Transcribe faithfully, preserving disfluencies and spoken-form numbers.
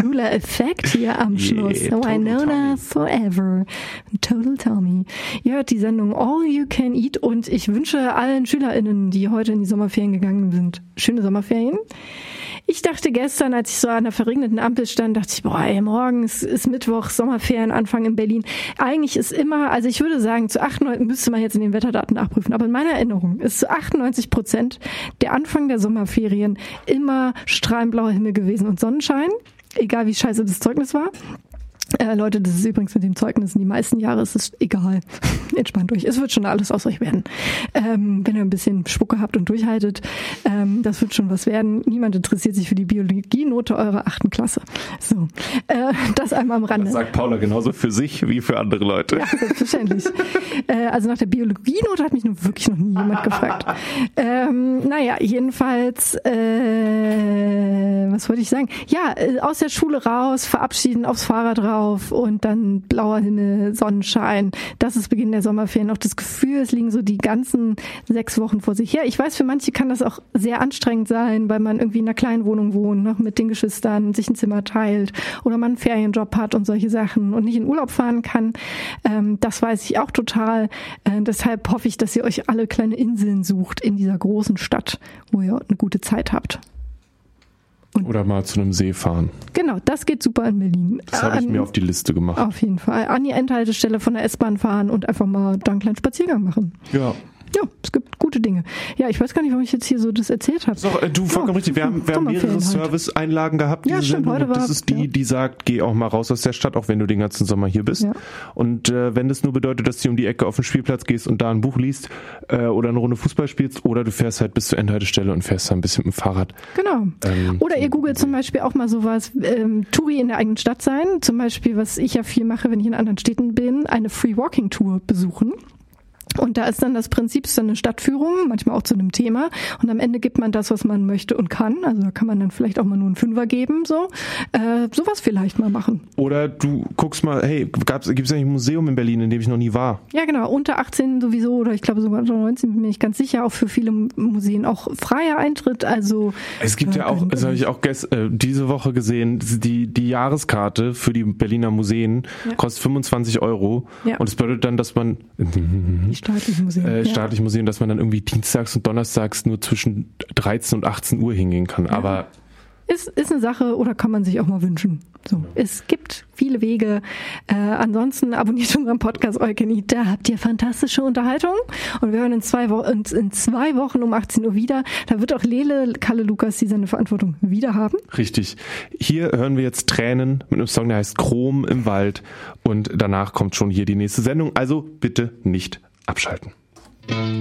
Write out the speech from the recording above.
cooler Effekt hier am Schluss. Yeah, Winona Forever. Total Tommy. Ihr hört die Sendung All You Can Eat und ich wünsche allen SchülerInnen, die heute in die Sommerferien gegangen sind, schöne Sommerferien. Ich dachte gestern, als ich so an der verregneten Ampel stand, dachte ich, boah, ey, morgen ist, ist Mittwoch, Sommerferien, Anfang in Berlin. Eigentlich ist immer, also ich würde sagen, zu achtundneunzig, müsste man jetzt in den Wetterdaten nachprüfen, aber in meiner Erinnerung ist zu achtundneunzig Prozent der Anfang der Sommerferien immer strahlend blauer Himmel gewesen und Sonnenschein, egal wie scheiße das Zeugnis war. Äh, Leute, das ist übrigens mit dem Zeugnissen die meisten Jahre, es ist egal. Entspannt euch. Es wird schon alles aus euch werden. Ähm, wenn ihr ein bisschen Spucke habt und durchhaltet, ähm, das wird schon was werden. Niemand interessiert sich für die Biologienote eurer achten Klasse. So, äh, das einmal am Rande. Das sagt Paula genauso für sich wie für andere Leute. Ja, selbstverständlich. äh, also nach der Biologienote hat mich nun wirklich noch nie jemand gefragt. Ähm, naja, jedenfalls, äh, was wollte ich sagen? Ja, äh, aus der Schule raus, verabschieden, aufs Fahrrad raus, und dann blauer Himmel, Sonnenschein. Das ist Beginn der Sommerferien. Auch das Gefühl, es liegen so die ganzen sechs Wochen vor sich her. Ich weiß, für manche kann das auch sehr anstrengend sein, weil man irgendwie in einer kleinen Wohnung wohnt, noch mit den Geschwistern, sich ein Zimmer teilt oder man einen Ferienjob hat und solche Sachen und nicht in Urlaub fahren kann. Ähm, das weiß ich auch total. Äh, deshalb hoffe ich, dass ihr euch alle kleine Inseln sucht in dieser großen Stadt, wo ihr eine gute Zeit habt. Und oder mal zu einem See fahren. Genau, das geht super in Berlin. Das habe ich mir auf die Liste gemacht. Auf jeden Fall. An die Endhaltestelle von der S-Bahn fahren und einfach mal da einen kleinen Spaziergang machen. Ja. Ja, es gibt gute Dinge. Ja, ich weiß gar nicht, warum ich jetzt hier so das erzählt habe. So, äh, du, vollkommen ja, richtig. Wir haben, wir haben mehrere Service-Einlagen gehabt. Diese ja, stimmt, Sendung. heute war, das ist die, ja. die sagt, geh auch mal raus aus der Stadt, auch wenn du den ganzen Sommer hier bist. Ja. Und äh, wenn das nur bedeutet, dass du um die Ecke auf den Spielplatz gehst und da ein Buch liest äh, oder eine Runde Fußball spielst oder du fährst halt bis zur Endhaltestelle und fährst da ein bisschen mit dem Fahrrad. Genau. Ähm, oder ihr googelt zum Beispiel auch mal sowas, ähm, Touri in der eigenen Stadt sein. Zum Beispiel, was ich ja viel mache, wenn ich in anderen Städten bin, eine Free-Walking-Tour besuchen. Und da ist dann das Prinzip, ist dann eine Stadtführung, manchmal auch zu einem Thema. Und am Ende gibt man das, was man möchte und kann. Also da kann man dann vielleicht auch mal nur einen Fünfer geben, so. Äh, sowas vielleicht mal machen. Oder du guckst mal, hey, gibt es eigentlich ein Museum in Berlin, in dem ich noch nie war? Ja, genau. Unter achtzehn sowieso, oder ich glaube sogar unter neunzehn, bin ich ganz sicher, auch für viele Museen auch freier Eintritt. Also es gibt äh, ja auch, das habe ich auch gest, äh, diese Woche gesehen, die, die Jahreskarte für die Berliner Museen ja. kostet fünfundzwanzig Euro. Ja. Und das bedeutet dann, dass man staatlichen Museen. Äh, staatliche ja. Museen, dass man dann irgendwie dienstags und donnerstags nur zwischen dreizehn und achtzehn Uhr hingehen kann. Ja. Aber ist, ist eine Sache oder kann man sich auch mal wünschen. So, es gibt viele Wege. Äh, ansonsten abonniert unseren Podcast All You Can Eat. Da habt ihr fantastische Unterhaltung. Und wir hören in zwei, Wo- in, in zwei Wochen um achtzehn Uhr wieder. Da wird auch Lele Kalle Lukas die seine Verantwortung wieder haben. Richtig. Hier hören wir jetzt Tränen mit einem Song, der heißt Chrom im Wald. Und danach kommt schon hier die nächste Sendung. Also bitte nicht abschalten.